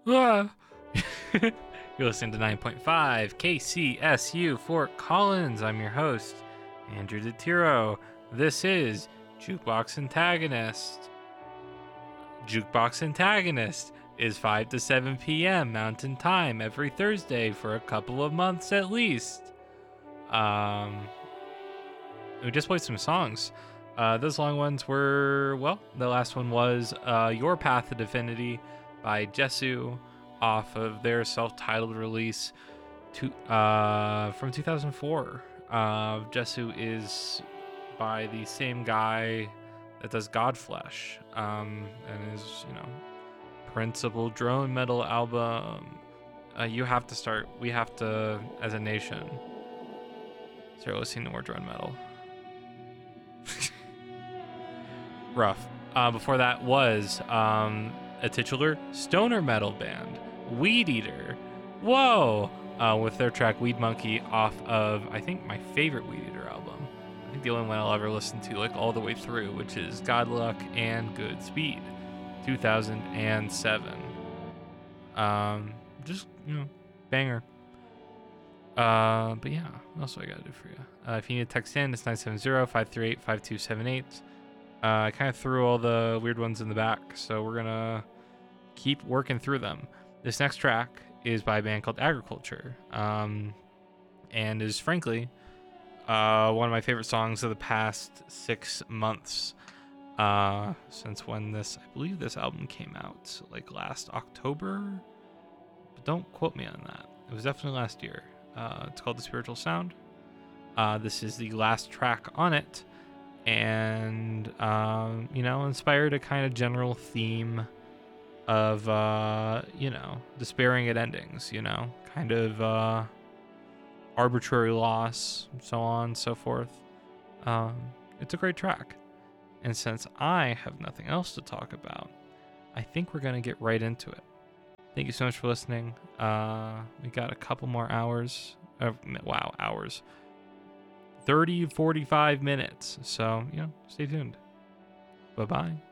Ah. You're listening to 9.5 KCSU Fort Collins. I'm your host, Andrew DeTiro. This is Jukebox Antagonist. Jukebox Antagonist is 5 to 7 p.m. Mountain Time every Thursday for a couple of months at least. We just played some songs. Those long ones were, well, the last one was Your Path to Divinity by Jesu off of their self-titled release from 2004. Jesu is by the same guy that does Godflesh, and his, principal drone metal album. We have to, as a nation, start listening to more drone metal. Rough. Before that was a titular stoner metal band, Weed Eater. Whoa! With their track Weed Monkey off of, I think, my favorite Weed Eater album. I think the only one I'll ever listen to like all the way through, which is God Luck and Good Speed, 2007. Just, banger. But yeah, what else do I gotta do for you? If you need to text in, it's 970-538-5278. I kind of threw all the weird ones in the back, so we're gonna keep working through them. This next track is by a band called Agriculture, and is frankly one of my favorite songs of the past 6 months, since when I believe this album came out, like last October, but don't quote me on that. It was definitely last year. It's called The Spiritual Sound. This is the last track on it, and inspired a kind of general theme of despairing at endings, kind of arbitrary loss, so on and so forth. It's a great track, and since I have nothing else to talk about, I think we're gonna get right into it. Thank you so much for listening. We got a couple more hours. Hours. 30, 45 minutes. So, stay tuned. Bye-bye.